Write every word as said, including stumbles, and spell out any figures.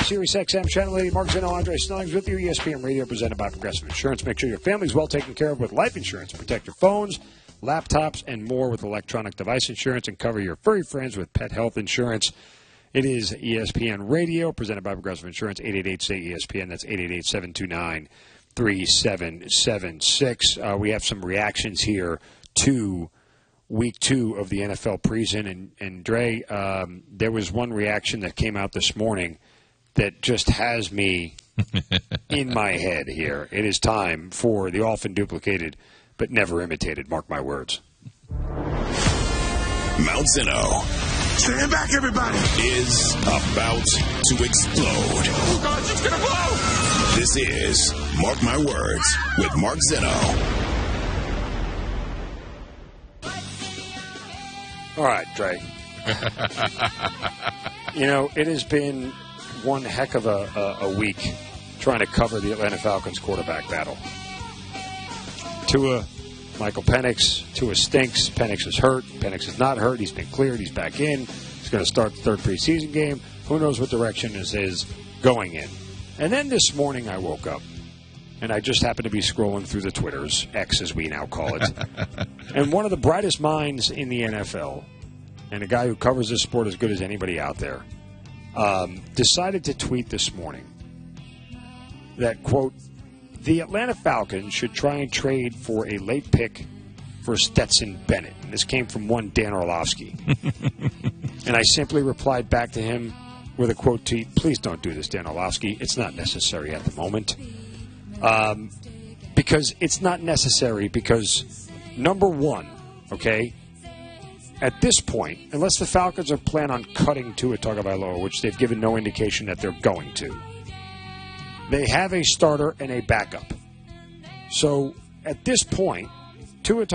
Sirius X M Channel eighty. Mark Zeno, Andre Snellings with you. E S P N Radio presented by Progressive Insurance. Make sure your family's well taken care of with life insurance. Protect your phones, laptops, and more with electronic device insurance, and cover your furry friends with pet health insurance. It is E S P N Radio presented by Progressive Insurance. eight eight eight, S A Y, E S P N. That's eight eight eight, seven two nine, three seven seven six. Uh, we have some reactions here to week two of the N F L preseason. And, and Dre, um, there was one reaction that came out this morning that just has me in my head here. It is time for the often duplicated but never imitated, mark my words. Mount Zeno. Stand back, everybody. Is about to explode. Oh, God, it's going to blow. This is Mark My Words with Mark Zeno. All right, Dre. You know, it has been one heck of a, a, a week trying to cover the Atlanta Falcons quarterback battle. Tua, Michael Penix. Tua stinks. Penix is hurt. Penix is not hurt. He's been cleared. He's back in. He's going to start the third preseason game. Who knows what direction this is going in. And then this morning I woke up, and I just happened to be scrolling through the Twitters, X as we now call it. And one of the brightest minds in the N F L, and a guy who covers this sport as good as anybody out there, um, decided to tweet this morning that, quote, the Atlanta Falcons should try and trade for a late pick for Stetson Bennett. And this came from one Dan Orlovsky. And I simply replied back to him with a quote tweet, please don't do this, Dan Orlovsky. It's not necessary at the moment. Um, because it's not necessary because, number one, okay, at this point, unless the Falcons are planning on cutting Tua Tagovailoa, which they've given no indication that they're going to, they have a starter and a backup. So at this point, Tua